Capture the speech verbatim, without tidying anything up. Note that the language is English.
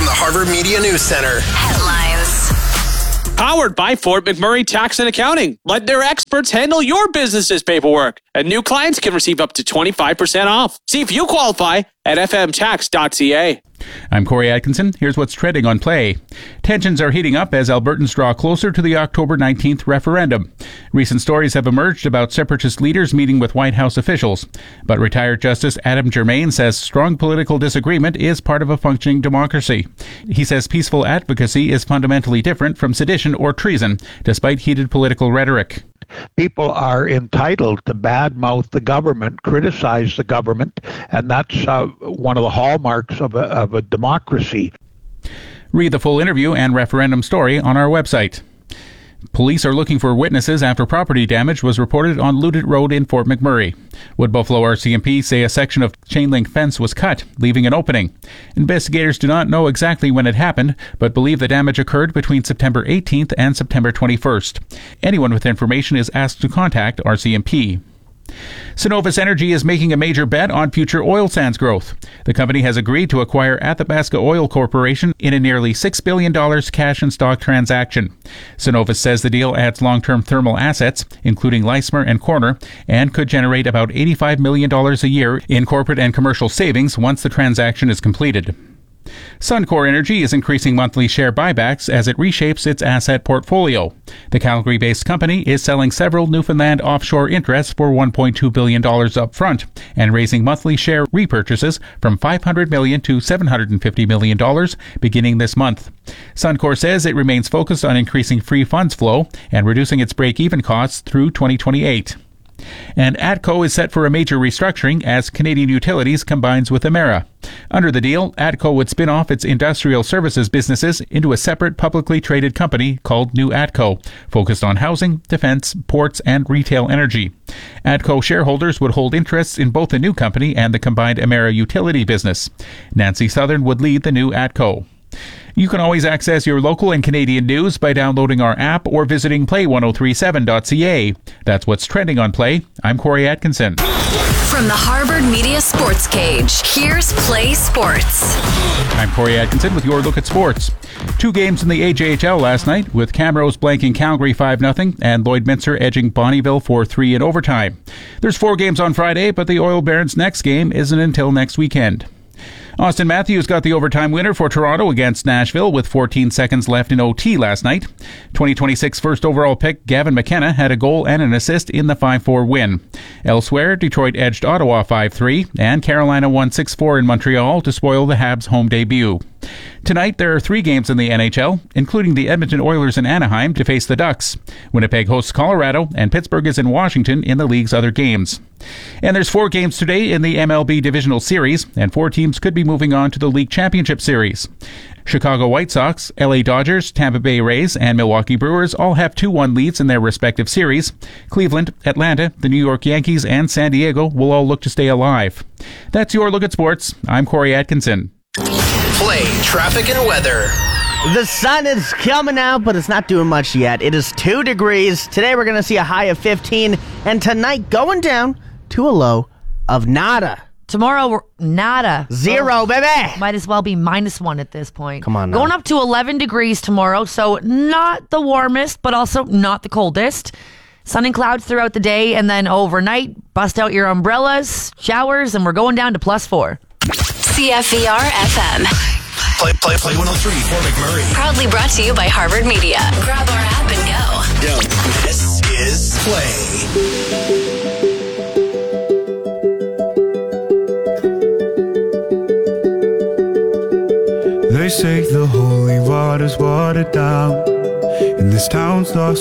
the Harvard Media News Center. Headlines. Powered by Fort McMurray Tax and Accounting. Let their experts handle your business's paperwork. And new clients can receive up to twenty-five percent off. See if you qualify at f m tax dot c a. I'm Corey Atkinson. Here's what's trending on Play. Tensions are heating up as Albertans draw closer to the October nineteenth referendum. Recent stories have emerged about separatist leaders meeting with White House officials. But retired Justice Adam Germain says strong political disagreement is part of a functioning democracy. He says peaceful advocacy is fundamentally different from sedition or treason, despite heated political rhetoric. People are entitled to badmouth the government, criticize the government, and that's uh, one of the hallmarks of a, of a democracy. Read the full interview and referendum story on our website. Police are looking for witnesses after property damage was reported on Ludit Road in Fort McMurray. Wood Buffalo R C M P say a section of chain link fence was cut, leaving an opening. Investigators do not know exactly when it happened, but believe the damage occurred between September eighteenth and September twenty-first. Anyone with information is asked to contact R C M P. Cenovus Energy is making a major bet on future oil sands growth. The company has agreed to acquire Athabasca Oil Corporation in a nearly six billion dollars cash and stock transaction. Cenovus says the deal adds long-term thermal assets, including Leismer and Corner, and could generate about eighty-five million dollars a year in corporate and commercial savings once the transaction is completed. Suncor Energy is increasing monthly share buybacks as it reshapes its asset portfolio. The Calgary-based company is selling several Newfoundland offshore interests for one point two billion dollars up front and raising monthly share repurchases from five hundred million dollars to seven hundred fifty million dollars beginning this month. Suncor says it remains focused on increasing free funds flow and reducing its break-even costs through twenty twenty-eight. And ATCO is set for a major restructuring as Canadian Utilities combines with Emera. Under the deal, ATCO would spin off its industrial services businesses into a separate publicly traded company called New ATCO, focused on housing, defense, ports, and retail energy. ATCO shareholders would hold interests in both the new company and the combined Emera utility business. Nancy Southern would lead the new ATCO. You can always access your local and Canadian news by downloading our app or visiting play ten thirty-seven dot c a. That's what's trending on Play. I'm Corey Atkinson. From the Harvard Media Sports Cage, here's Play Sports. I'm Corey Atkinson with your look at sports. Two games in the A J H L last night, with Camrose blanking Calgary five nothing and Lloydminster edging Bonnyville four three in overtime. There's four games on Friday, but the Oil Barons' next game isn't until next weekend. Austin Matthews got the overtime winner for Toronto against Nashville with fourteen seconds left in O T last night. twenty twenty-six first overall pick Gavin McKenna had a goal and an assist in the five four win. Elsewhere, Detroit edged Ottawa five three, and Carolina won six four in Montreal to spoil the Habs' home debut. Tonight, there are three games in the N H L, including the Edmonton Oilers in Anaheim to face the Ducks. Winnipeg hosts Colorado, and Pittsburgh is in Washington in the league's other games. And there's four games today in the M L B Divisional Series, and four teams could be moving on to the League Championship Series. Chicago White Sox, L A Dodgers, Tampa Bay Rays, and Milwaukee Brewers all have two one leads in their respective series. Cleveland, Atlanta, the New York Yankees, and San Diego will all look to stay alive. That's your look at sports. I'm Corey Atkinson. Play, traffic, and weather. The sun is coming out, but it's not doing much yet. It is two degrees. Today we're going to see a high of fifteen, and tonight going down to a low of nada. Tomorrow, we're nada. Zero, oh, baby. Might as well be minus one at this point. Come on now. Going up to eleven degrees tomorrow, so not the warmest, but also not the coldest. Sun and clouds throughout the day, and then overnight, bust out your umbrellas, showers, and we're going down to plus four. C F E R F M. Play, play, play one oh three, Fort McMurray. Proudly brought to you by Harvard Media. Grab our app and go. Yo, this is Play. They say the holy water's watered down, and this town's lost